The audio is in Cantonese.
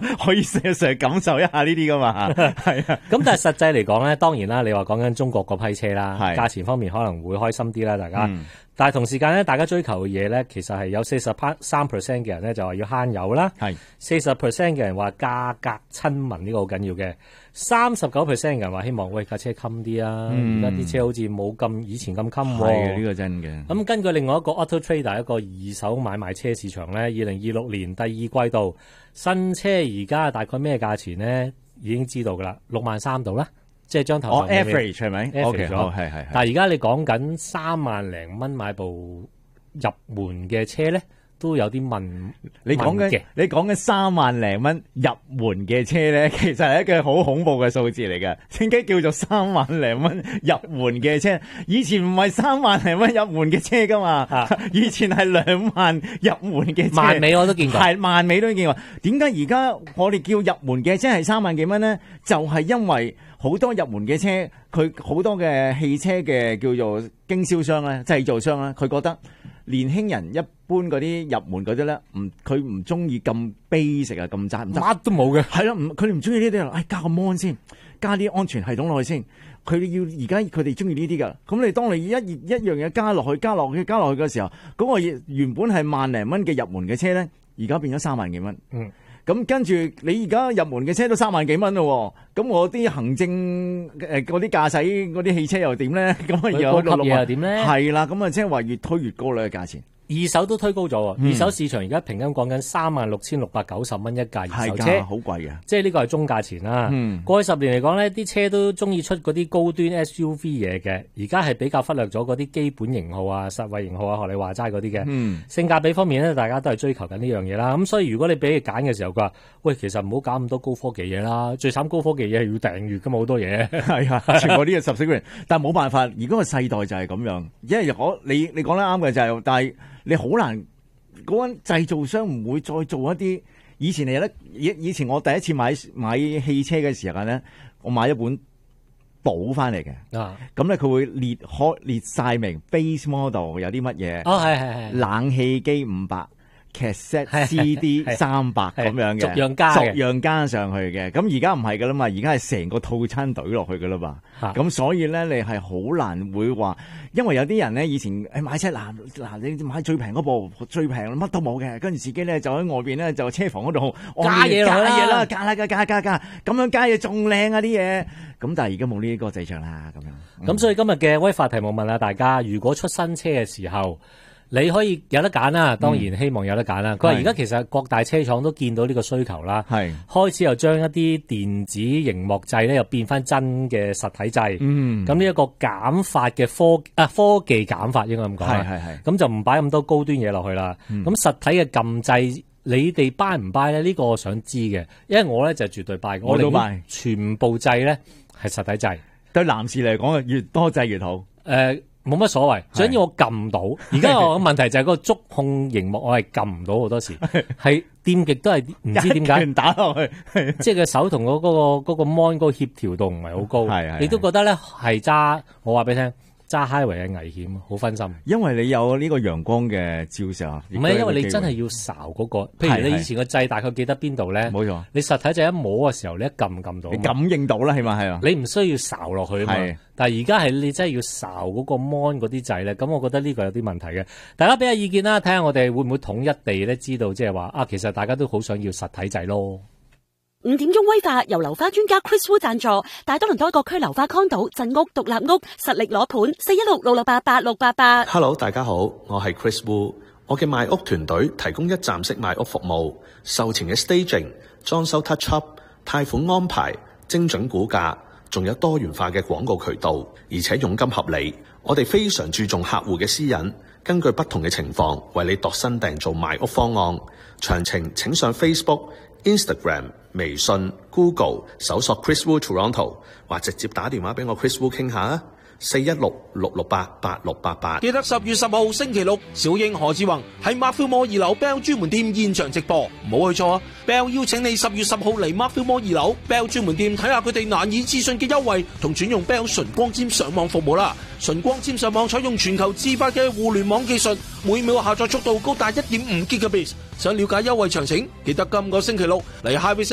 可以嘗感受一下呢啲噶嘛。係啊， 咁但係實際嚟講咧，當然啦，你話講緊中國嗰批車啦， 係價錢方面可能會開心啲啦，大家。但係同時間咧，大家追求嘅嘢咧，其實係有43% 嘅人咧就話要慳油啦， 係 40% 嘅人話價格親民，呢個好緊要嘅，39% 嘅人話希望喂架車襟啲啊，而家啲車好似冇咁以前咁襟喎。 係嘅，呢個真嘅。 咁根據另外一個 Auto Trader 一個二手買賣車市場咧，2026年第二季度新車而家大概咩價錢咧，已經知道噶啦，63,000度啦。即係將頭頭 average 係咪 ？average 咗， 係。 但係而家你講緊3萬零蚊買部入門嘅車咧，都有啲問。 你講緊3萬零蚊入門嘅車咧，其實係一個好恐怖嘅數字嚟嘅。點解叫做3萬零蚊入門嘅車？以前唔係3萬零蚊入門嘅車噶嘛，以前係2萬入門嘅車。 萬尾我都見過， 係萬尾都見過。點解而家我哋叫入門嘅車係3萬幾蚊咧？就係因為好多入門嘅車，佢好多嘅汽車嘅叫做經銷商咧、製造商咧，佢覺得年輕人一般嗰啲入門嗰啲咧，佢唔中意咁 basic 啊，咁渣， 乜都冇嘅。 係咯，佢哋唔中意呢啲，加個 mon 先，加啲安全系統落去先。佢哋要而家佢哋中意呢啲噶。咁你當你一樣嘢加落去嘅時候，嗰個原本係萬零蚊嘅入門嘅車咧，而家變咗3萬幾蚊。咁跟住你而家入門嘅車都3萬幾蚊咯，咁我啲行政嗰啲駕駛嗰啲汽車又點咧？咁啊有高級嘢又點咧？ 係啦，咁啊即係話越推越高啦個價錢。 二手都推高咗，二手市場而家平均講緊36,690蚊一架二手車， 好貴嘅。 即係呢個係中價錢啦。過去10年嚟講呢，啲車都中意出嗰啲高端 SUV 嘢嘅，而家係比較忽略咗嗰啲基本型號啊、實惠型號啊，學你話齋嗰啲嘅。性價比方面呢，大家都係追求緊呢樣嘢啦。咁所以如果你俾佢揀嘅時候，佢話：喂，其實唔好搞咁多高科技嘢啦，最慘高科技嘢係要訂閱㗎嘛，好多嘢。係啊，全部呢個14個月，但係冇辦法，而家個世代就係咁樣。因為你講得啱嘅就係，但係你好難，嗰間製造商唔會再做一啲以前嚟咧。以前我第一次買汽車嘅時候咧，我買一本簿翻嚟嘅。咁咧佢會列晒明 base model 有啲乜嘢。係。冷氣機500。cassette CD 300咁樣嘅，逐樣加上去嘅。咁而家唔係噶啦嘛，而家係成個套餐隊落去噶啦嘛。咁所以咧，你係好難會話，因為有啲人咧以前買車嗱你買最平嗰部最平乜都冇嘅，跟住自己咧就喺外邊咧就車房嗰度加嘢啦， 加咁樣加嘢仲靚啊啲嘢。咁但係而家冇呢個製場啦，咁樣。 咁所以今日嘅威發題目問下大家，如果出新車嘅時候，你可以有得揀啦，當然希望有得揀啦。佢話而家其實各大車廠都見到呢個需求啦，開始又將一啲電子熒幕掣咧又變翻真嘅實體掣。咁呢一個減法嘅科技減法應該咁講。咁就唔擺咁多高端嘢落去啦。咁實體嘅撳掣，你哋 buy 唔 buy 咧？呢個我想知嘅，因為我咧就絕對 buy。我都 buy。全部掣咧係實體掣，對男士嚟講越多掣越好。冇乜所謂，想要我撳到。而家我嘅問題就係嗰個觸控熒幕，我係撳唔到好多時，係掂極都係唔知點解。拳打落去，即係個手同嗰個 mon 嗰個協調度唔係好高。你都覺得咧係揸，我話俾你聽。揸 highway 嘅危險，好分心。因為你有呢個陽光嘅照射，唔係因為你真係要睄嗰個。譬如你以前個掣大概記得邊度咧？冇錯。你實體掣一摸嘅時候，你一撳到，你感應到啦，起碼係啊。你唔需要睄落去啊嘛。但係而家係你真係要睄嗰個 mon 嗰啲掣咧，咁我覺得呢個有啲問題嘅。大家俾下意見啦，睇下我哋會唔會統一地咧知道，即係話啊，其實大家都好想要實體掣咯。 5點鐘威化由樓花專家 Chris Wu 贊助，大多倫多各區樓花 condo 鎮屋獨立屋實力攞盤，416-668-8688。 Hello， 大家好，我係 Chris Wu， 我嘅賣屋團隊提供一站式賣屋服務，售前嘅 staging、裝修 touch up、貸款安排、精準估價，仲有多元化嘅廣告渠道，而且佣金合理。我哋非常注重客戶嘅私隱，根據不同嘅情況為你度身訂造賣屋方案。詳情請上 Facebook、Instagram、微信、Google 搜索 Chris Wu Toronto， 或直接打電話俾我 Chris Wu 傾下啊，416-668-8688。 記得10月10號星期六，小英何志宏喺 Markfield Mall 2樓 Bell 專門店現場直播，唔好去錯啊！ Bell 邀請你10月10號嚟 Markfield Mall 2樓 Bell 專門店睇下佢哋難以置信嘅優惠同轉用 Bell 純光纖上網服務啦！純光纖上網採用全球自發嘅互聯網技術，每秒下載速度高達1.5 Gbps。想了解優惠詳情，記得今個星期六嚟 Highway